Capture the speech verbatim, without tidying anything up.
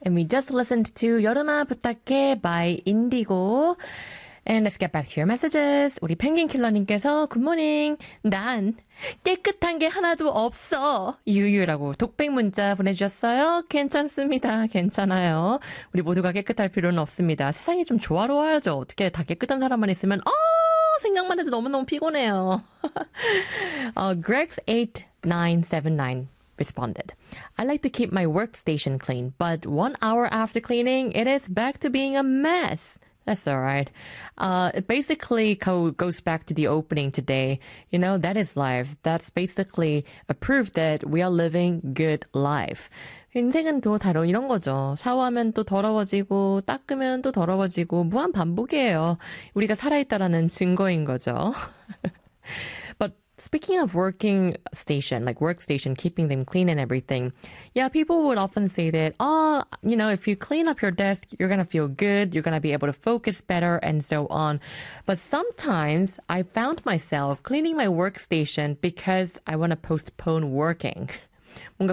And we just listened to 여름아 부탁해 by Indigo. And let's get back to your messages. 우리 펭귄 킬러님께서 굿모닝. 난 깨끗한 게 하나도 없어. 유유라고 독백 문자 보내주셨어요. 괜찮습니다. 괜찮아요. 우리 모두가 깨끗할 필요는 없습니다. 세상이 좀 조화로워야죠. 어떻게 다 깨끗한 사람만 있으면 아 생각만 해도 너무너무 피곤해요. uh, Greg's eight nine seven nine responded. I like to keep my workstation clean, but one hour after cleaning, it is back to being a mess. That's all right. Uh, it basically co- goes back to the opening today. You know, that is life. That's basically a proof that we are living good life. 인생은 또 다른 이런 거죠. 샤워하면 또 더러워지고 닦으면 또 더러워지고 무한 반복이에요. 우리가 살아있다라는 증거인 거죠. But speaking of working station, like workstation, keeping them clean and everything, yeah, people would often say that, oh, you know, if you clean up your desk, you're going to feel good, you're going to be able to focus better, and so on. But sometimes I found myself cleaning my workstation because I want to postpone working. 뭔가